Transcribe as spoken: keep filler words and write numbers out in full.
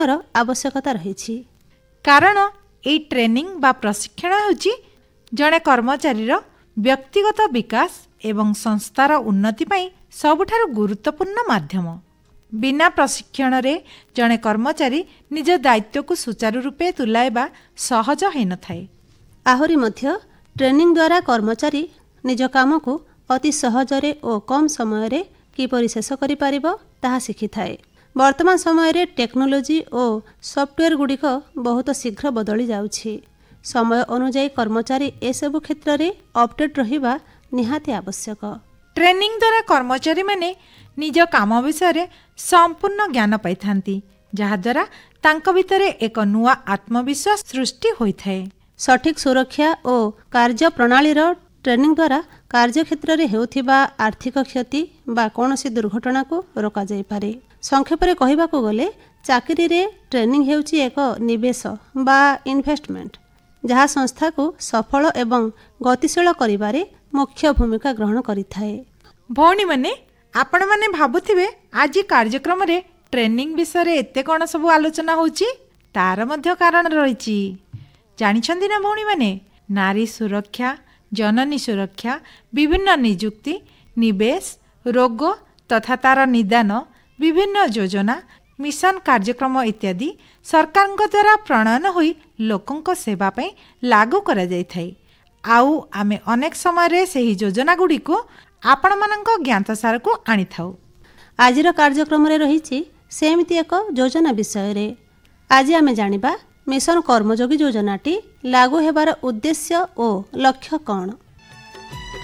आवश्यकता रही। कारण एई ट्रेनिंग बा प्रशिक्षण होची जड़े कर्मचारी व्यक्तिगत विकास एवं संस्थार उन्नति पई सबुठारु गुरुत्वपूर्ण माध्यम। बिना प्रशिक्षण रे जड़े कर्मचारी निज दायित्व को सुचारू रूपे तुलाइबा सहज है न थाए। आहुरी मध्य ट्रेनिंग द्वारा कर्मचारी निज काम को अति सहजरे और कम समय रे किपरि शेष करि पारिबो ताहा शिखि थाए। वर्तमान समय रे टेक्नोलोजी और सॉफ्टवेयर गुड़िक बहुत शीघ्र बदली जाउछि। समय अनुଯାयी कर्मचारी एसबु क्षेत्र रे अपडेट रहिबा निहाती आवश्यक। ट्रेनिंग द्वारा कर्मचारी माने निज काम विषय रे संपूर्ण ज्ञान पाइथांती, जहा द्वारा तांक भितरे एक नुआ आत्मविश्वास सृष्टि होइथाए। सठिक सुरक्षा और कार्य प्रणाली रो ट्रेनिंग द्वारा कार्य क्षेत्र रे हेउथिबा आर्थिक क्षति बा कोनोसी दुर्घटना को रोका जाय पारे। संक्षेप रे कहिबाको गले चाकरी रे ट्रेनिंग हेउची एक निवेश बा इन्वेस्टमेंट, जहा संस्था को सफल एवं गतिशील करिबारे मुख्य भूमिका ग्रहण करिथाए। भौणी माने आपण माने भाबुथिबे आज कार्यक्रम रे ट्रेनिंग विषय रे एते कोन सब आलोचना होची, तार मध्य कारण रहिची। जानिछंदी ना भौणी माने, नारी सुरक्षा, जननी सुरक्षा, विभिन्न नियुक्ति, निवेश, रोग तथा तार निदान, विभिन्न योजना, मिशन कार्यक्रम इत्यादि सरकार द्वारा प्रणयन होई लोकंक सेवा पई लागू करा जाय थाई। आउ आमे अनेक समय रे सही योजना गुडी को आपण मानक ज्ञातसार को आनी थाउ। आजिर कार्यक्रम रे रहिछि सेमिति एक योजना विषय रे। आज आमे जानिबा मिशन कर्मयोगी योजनाटी लागू हेबार उद्देश्य और लक्ष्य कौन।